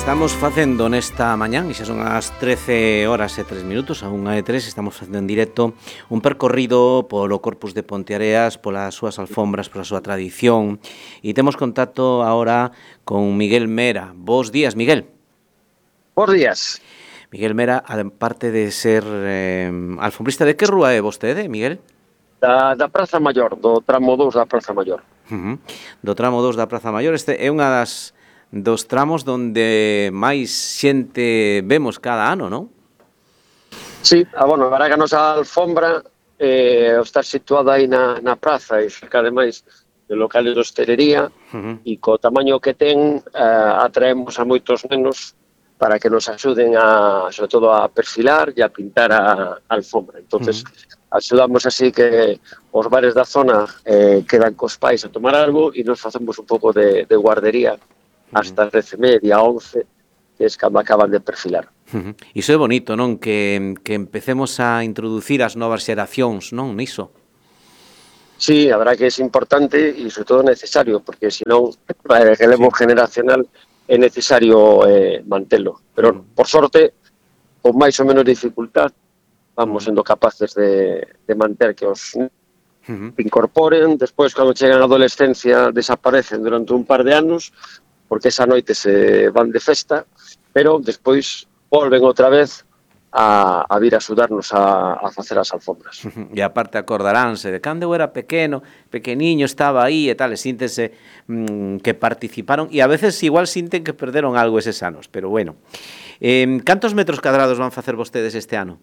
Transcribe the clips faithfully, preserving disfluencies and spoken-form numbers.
Estamos facendo nesta mañán, e xa son as trece horas e tres minutos, a unha e tres, estamos facendo en directo un percorrido polo Corpus de Ponteareas, polas súas alfombras, pola súa tradición, e temos contacto agora con Miguel Mera. Bos días, Miguel. Bos días. Miguel Mera, aparte de ser eh, alfombrista, de que rúa é vostede, Miguel? Da, da Praza Maior, do tramo dous da Praza Maior. Uh-huh. Do tramo dous da Praza Maior, este é unha das dos tramos donde máis xente vemos cada ano, non? Sí, ah, bueno, a verdade que a nosa alfombra eh, está situada aí na, na praza e cerca ademais de locales de hostelería uh-huh. e co tamaño que ten eh, atraemos a moitos nenos para que nos axuden a, sobre todo a perfilar e a pintar a, a alfombra. Entonces, uh-huh. axudamos así que os bares da zona eh, quedan cos pais a tomar algo e nos facemos un pouco de, de guardería hasta as dez e media, once, que es cando acaban de perfilar. Uh-huh. Iso é bonito, non? Que, que empecemos a introducir as novas xeracións, non? Niso. Sí, a verdad que é importante e, sobre todo, necesario, porque, senón, para el relevo sí. generacional é necesario eh, mantelo. Pero, uh-huh. por sorte, con máis ou menos dificultad, vamos sendo capaces de, de manter que os uh-huh. incorporen. Despois, cando chegan a adolescencia, desaparecen durante un par de anos, porque esa noite se van de festa, pero despois volven outra vez a, a vir a axudarnos a, a facer as alfombras. E aparte acordaránse de cando eu era pequeno, pequeniño, estaba aí e tal, e síntense mmm, que participaron, e a veces igual sinten que perderon algo eses anos, pero bueno. Eh, cantos metros cadrados van facer vostedes este ano?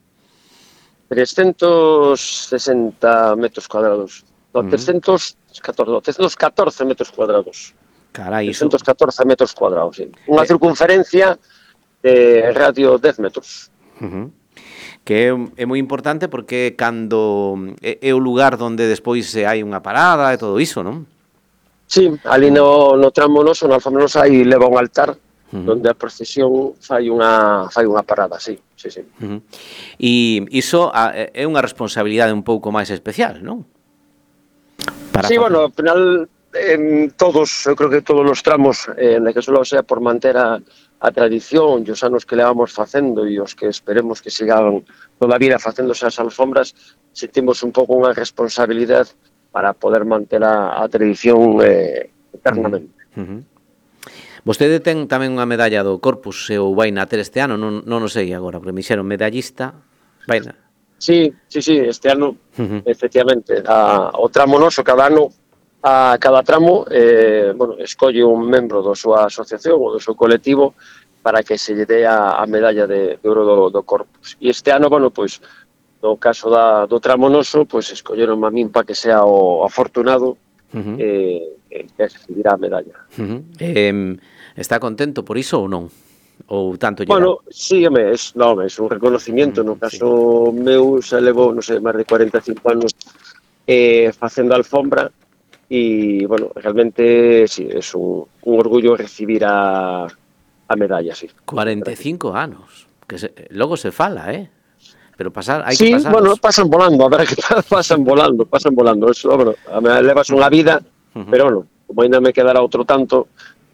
trescentos sesenta metros cuadrados. No, uh-huh. trescentos catorce, trescentos catorce metros cuadrados. Carai, trescentos catorce metros cuadrados, sí. Unha eh. circunferencia de radio dez metros. Uh-huh. Que é, é moi importante porque cando é, é o lugar onde despois hai unha parada e todo iso, non? Sí, ali no, no tramo noso, no alfombra nosa, aí leva un altar uh-huh. onde a procesión fai unha, fai unha parada, sí, sí, sí. Uh-huh. E iso é unha responsabilidade un pouco máis especial, non? Para sí, facer. Bueno, ao final en todos, eu creo que todos os tramos eh, en que solo sea por manter a, a tradición e os anos que levamos facendo e os que esperemos que sigan toda a vida facéndose as alfombras, sentimos un pouco unha responsabilidade para poder manter a, a tradición eh, eternamente. Uh-huh. Vostede ten tamén unha medalla do Corpus, ou vai na ter este ano, non, non o sei agora, porque me dixeron medallista, vai na... Sí, sí, sí, este ano, uh-huh. efectivamente, a, o tramo noso cada ano, a cada tramo, eh, bueno, escolle un membro da súa asociación ou do seu colectivo para que se lle dé a, a medalla de, de ouro do, do Corpus. E este ano, bueno, pois, no caso da, do tramo noso, pois escolleron a min para que sea o afortunado uh-huh. eh, que recibirá a medalla. Uh-huh. Eh, está contento por iso ou non? Ou tanto lleva? Bueno, sí, home, es, no, es un reconocimiento. Uh-huh. No caso sí. meu, xa levo, non sei, máis de cuarenta e cinco anos eh, facendo alfombra. E, bueno, realmente, sí, es un, un orgullo recibir a, a medalla, sí. cuarenta e cinco anos, que se, logo se fala, eh? Pero pasar, hai sí, que pasar... Sí, bueno, pasan volando, a ver, que pasan volando, pasan volando. Eso, bueno, me levas unha vida, uh-huh. pero, bueno, como ainda me quedará outro tanto,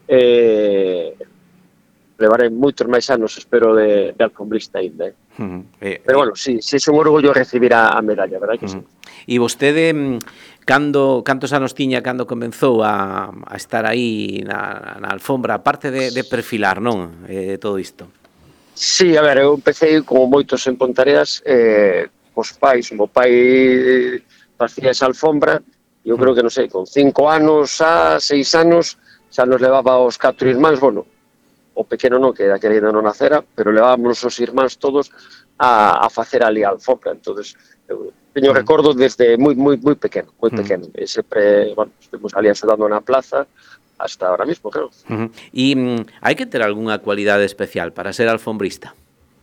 eh, levaré moitos máis anos, espero, de, de alfombrista ainda, eh? Uh-huh. eh, pero, bueno, sí, sí, é un orgullo recibir a, a medalla, verdad que uh-huh. sí. E vostede... Cando, cantos anos tiña cando comenzou a, a estar aí na, na alfombra, aparte de, de perfilar, non? Eh, todo isto. Sí, a ver, eu empecé como moitos en Pontareas, eh, cos pais, o meu pai facía esa alfombra, e eu creo que, non sei, con cinco anos a seis anos, xa nos levaba os catro irmáns, bueno, o pequeno non, que daquela ainda non nacera, pero levábamos os irmáns todos a, a facer ali a alfombra, entonces eu teño recordo desde moi moi moi pequeno, moi pequeno. Uh-huh. E sempre, bueno, estuvimos ali axudando na plaza hasta ahora mismo, claro. Uh-huh. E um, hai que ter algunha cualidade especial para ser alfombrista?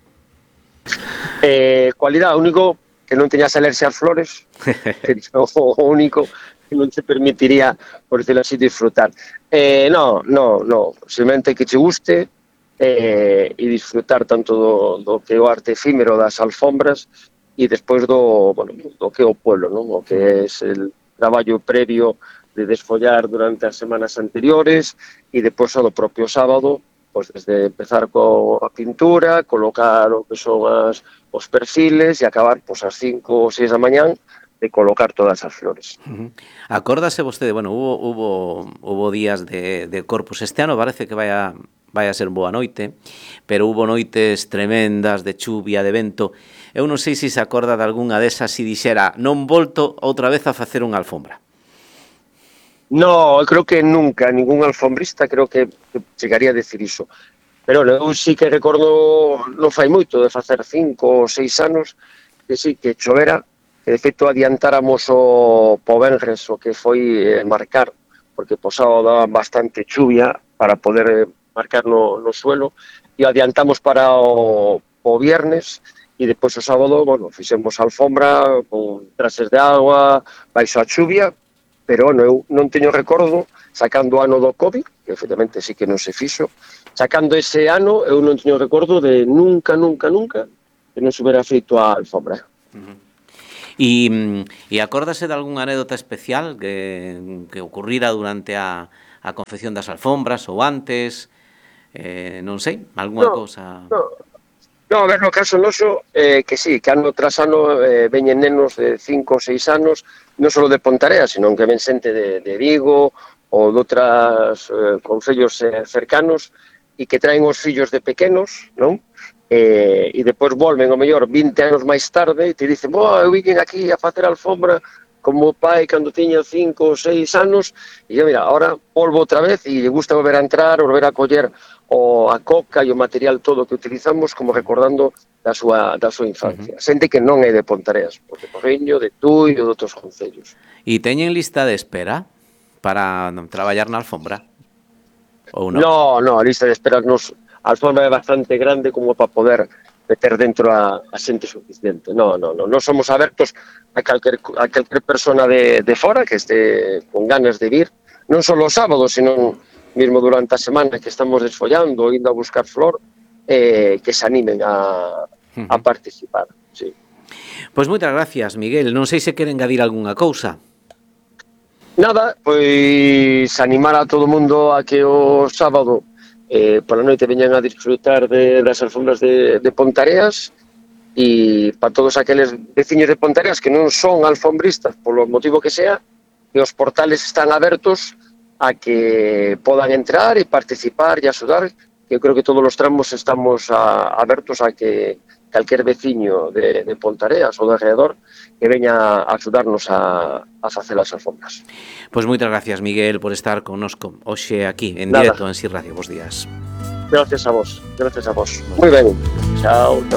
Eh, cualidade, único que non teñas alergia ás flores, que o, o único que non te permitiría, por decirlo así, disfrutar. Eh, no, no, no, simplemente que te guste eh, e disfrutar tanto do, do que é o arte efímero das alfombras e despois do, bueno, do que é o pueblo, non? O que é el traballo previo de desfollar durante as semanas anteriores e depois do propio sábado, pois desde empezar coa pintura, colocar o que son as, os perfiles e acabar pois ás cinco ou seis da mañán de colocar todas as flores. Uh -huh. Acórdase vostede, bueno, hubo, hubo, hubo días de, de Corpus este ano, parece que vai a, vai a ser boa noite, pero hubo noites tremendas de chuvia, de vento. Eu non sei se se acorda de algunha desas e dixera, non volto outra vez a facer unha alfombra. No, eu creo que nunca, ningún alfombrista creo que, que chegaría a decir iso. Pero eu sí que recordo, non fai moito, de facer cinco ou seis anos, que sí, que chovera, que de feito adiantáramos o po Venres, o que foi eh, marcar, porque po sábado daba bastante chuvia para poder eh, marcar no, no suelo, e adiantamos para o, o viernes, e depois o sábado, bueno, fixemos a alfombra con trases de agua, baixo a chuvia, pero bueno, eu non teño recordo, sacando o ano do COVID, que efectivamente sí que non se fixo, sacando ese ano, eu non teño recordo de nunca, nunca, nunca, que non se hubiera feito a alfombra. Uh -huh. E, e acórdase de algunha anécdota especial que, que ocurrira durante a, a confección das alfombras ou antes, eh, non sei, algunha no, cousa... No. No, a ver, no caso noso, eh, que sí, que ano tras ano eh, veñen nenos de cinco ou seis anos, non só de Pontarea, sino que ven xente de, de Vigo ou de outras eh, concellos eh, cercanos, e que traen os fillos de pequenos, non? Eh, e depois volven, o mellor, vinte anos máis tarde, e te dicen, boa, eu vin aquí a facer alfombra como o pai cando tiña cinco ou seis anos, e eu, mira, ahora volvo outra vez, e lle gusta volver a entrar, volver a coller o a coca e o material todo que utilizamos como recordando da súa, da súa infancia. Uh -huh. Xente que non é de Pontareas, porque Porriño, de Tui ou de outros concellos. E teñen lista de espera para traballar na alfombra? Ou non? No, no, a lista de espera nos... A alfombra é bastante grande como para poder meter dentro a, a xente suficiente. No, no, no, non somos abertos a calquer, a calquer persona de, de fora que este con ganas de vir, non só os sábados, sino mesmo durante a semana que estamos desfollando, indo a buscar flor, eh, que se animen a, a participar. Sí. Pois moitas gracias, Miguel. Non sei se quere engadir algunha cousa. Nada, pois animar a todo o mundo a que o sábado eh, pola noite veñan a disfrutar de, das alfombras de, de Pontareas, e para todos aqueles veciños de Pontareas que non son alfombristas, polo motivo que sea, que os portales están abertos a que podan entrar e participar e axudar, que eu creo que todos os tramos estamos a, abertos a que calquer veciño de, de Pontareas ou de alrededor que veña a axudarnos a, a facer as alfombras. Pois moitas gracias, Miguel, por estar connosco hoxe aquí, en Nada. directo en Si Radio. Bos días. Gracias a vos, gracias a vos. Moi ben. Chao.